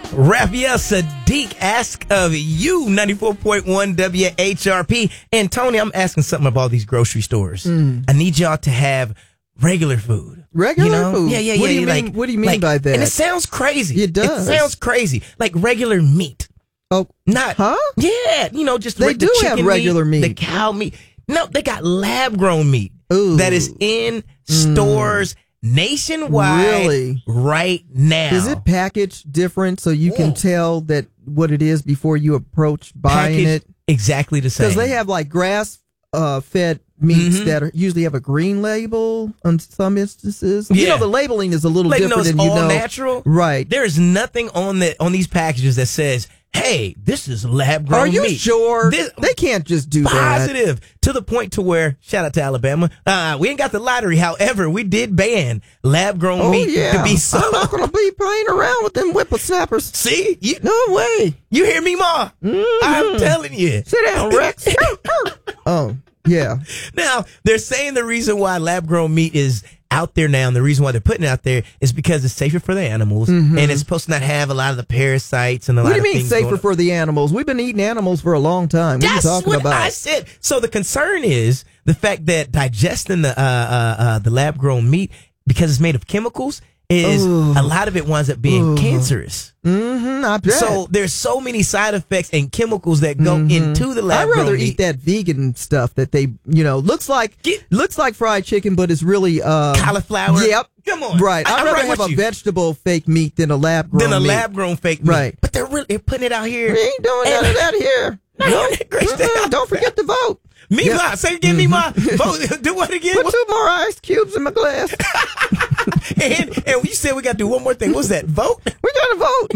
Raphael Sadiq asks of you, 94.1 WHRP. And Tony, I'm asking something about these grocery stores. I need y'all to have regular food. Regular food? Yeah. What do you mean, what do you mean by that? And it sounds crazy. It does. It sounds crazy. Like regular meat. Oh, not. Huh? Yeah, just they the do chicken have regular meat. the cow meat. No, they got lab grown meat. Ooh. That is in stores nationwide Really? right now. Is it packaged different so you can tell that what it is before you approach buying Packaged it? exactly the same? Because they have like grass fed meats that usually have a green label on some instances. Yeah. The labeling is a little different it's than all natural. Right. There is nothing on these packages that says, "Hey, this is lab grown meat." Are you sure? They can't just do that. Positive to the point to where, shout out to Alabama, we ain't got the lottery. However, we did ban lab grown meat to be sold. I'm not going to be playing around with them whippersnappers. See? No way. You hear me, Ma? I'm telling you. Sit down, Rex. Oh, yeah. Now, they're saying the reason why lab grown meat is out there now, and the reason why they're putting it out there is because it's safer for the animals, and it's supposed to not have a lot of the parasites and a lot of things. What do you mean safer for the animals? We've been eating animals for a long time. What are you talking about? I said. So the concern is the fact that digesting the lab grown meat, because it's made of chemicals, is a lot of it winds up being cancerous. I bet. So there's so many side effects and chemicals that go into the lab grown meat. I'd rather eat that vegan stuff that they, looks like fried chicken, but it's really cauliflower. Yep. Come on. Right. I'd rather have a vegetable fake meat than a lab grown meat. lab grown fake meat. Right. But they're putting it out here. We ain't doing none of that here. Don't forget to vote. Give me my vote. Do what again? Put 2 more ice cubes in my glass. and you said we got to do one more thing. What's that? Vote? We got to vote.